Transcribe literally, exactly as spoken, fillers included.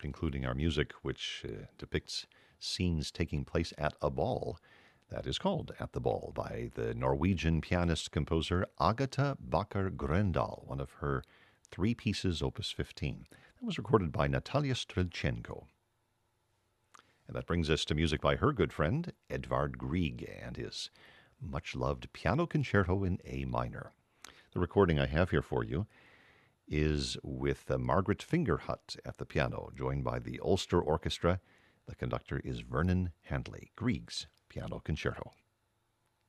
concluding our music, which uh, depicts scenes taking place at a ball. That is called At the Ball by the Norwegian pianist-composer Agatha Bakker Grøndahl, one of her three pieces, Opus fifteen. That was recorded by Natalia Strelchenko. And that brings us to music by her good friend, Edvard Grieg, and his much-loved Piano Concerto in A minor. The recording I have here for you is with uh, Margaret Fingerhut at the piano, joined by the Ulster Orchestra. The conductor is Vernon Handley. Grieg's Piano Concerto.